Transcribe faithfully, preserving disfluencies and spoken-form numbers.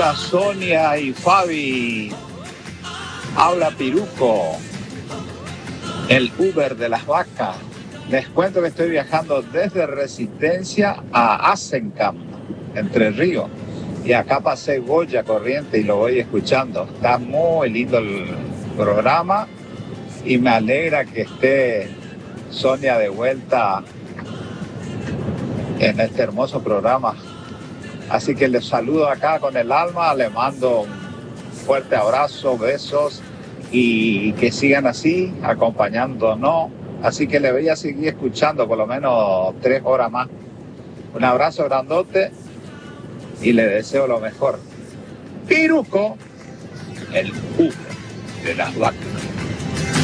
Hola Sonia y Fabi, habla Piruco, el Uber de las vacas. Les cuento que estoy viajando desde Resistencia a Asencamp, Entre Ríos, y acá pasé Goya Corriente y lo voy escuchando. Está muy lindo el programa y me alegra que esté Sonia de vuelta en este hermoso programa. Así que les saludo acá con el alma, le mando un fuerte abrazo, besos y que sigan así, acompañándonos. Así que le voy a seguir escuchando por lo menos tres horas más. Un abrazo grandote y le deseo lo mejor. Piruco, el Uber de las vacas.